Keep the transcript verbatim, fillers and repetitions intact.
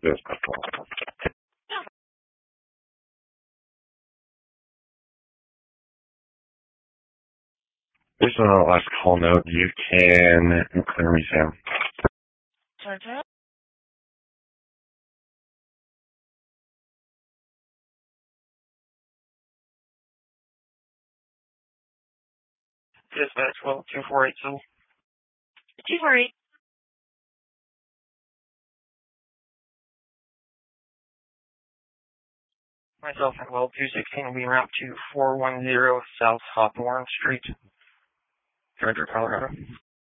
Yes, that's all. Based on our last call note, you can clear me, Sam. Sorry, Sam? Dispatch, well, two four eight two. two four eight. Myself at well two sixteen will be route to four one zero South Hawthorne Street, Frederick, Colorado.